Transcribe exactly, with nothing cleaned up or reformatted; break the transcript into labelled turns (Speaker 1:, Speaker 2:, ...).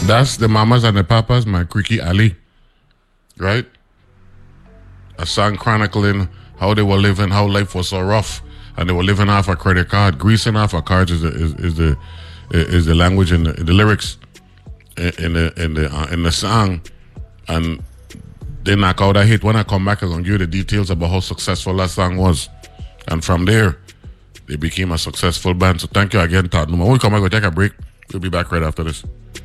Speaker 1: That's the Mamas and the Papas, my Creaky Alley. Right? A song chronicling how they were living, how life was so rough, and they were living off a credit card. Greasing off a cards is the, is, is the is the language in the, in the lyrics in the in the uh, in the song, and they knock out a hit. When I come back, I'm gonna give you the details about how successful that song was, and from there, they became a successful band. So thank you again, Todd. When we come back, we'll take a break. We'll be back right after this.